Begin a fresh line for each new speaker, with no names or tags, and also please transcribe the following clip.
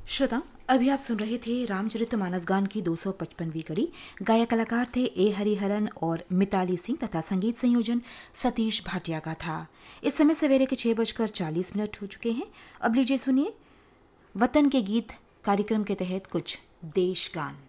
श्रोता, अभी आप सुन रहे थे रामचरितमानस गान की 255वीं कड़ी। गायक कलाकार थे ए हरिहरन और मिताली सिंह तथा संगीत संयोजन सतीश भाटिया का था। इस समय सवेरे के 6:40 हो चुके हैं। अब लीजिए सुनिए वतन के गीत कार्यक्रम के तहत कुछ देश गान।